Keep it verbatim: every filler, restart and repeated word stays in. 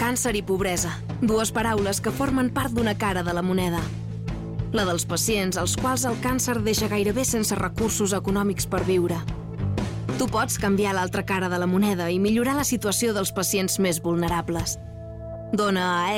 Càncer i pobresa, dues paraules que formen part d'una cara de la moneda. La dels pacients als quals el càncer deixa gairebé sense recursos econòmics per viure. Tu pots canviar l'altra cara de la moneda i millorar la situació dels pacients més vulnerables. Dona a